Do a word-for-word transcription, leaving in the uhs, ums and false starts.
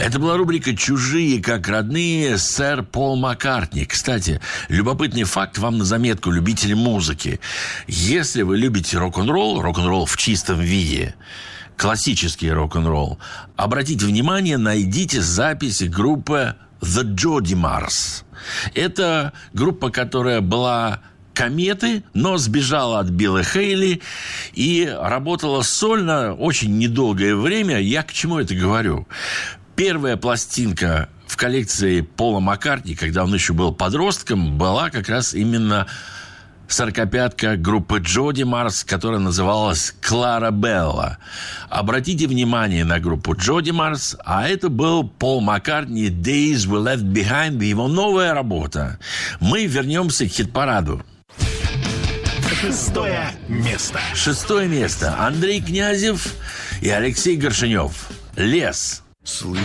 Это была рубрика «Чужие как родные», сэр Пол Маккартни. Кстати, любопытный факт вам на заметку, любители музыки. Если вы любите рок-н-ролл, рок-н-ролл в чистом виде, классический рок-н-ролл, обратите внимание, найдите записи группы The Jodimars. Это группа, которая была кометы, но сбежала от Билла Хейли и работала сольно очень недолгое время. Я к чему это говорю? Первая пластинка в коллекции Пола Маккартни, когда он еще был подростком, была как раз именно сорокопятка группы Jodimars, которая называлась «Кларабелла». Обратите внимание на группу Jodimars, а это был Пол Маккартни «Days We Left Behind», его новая работа. Мы вернемся к хит-параду. Шестое место. Шестое место. Андрей Князев и Алексей Горшенев. «Лес». Слышишь,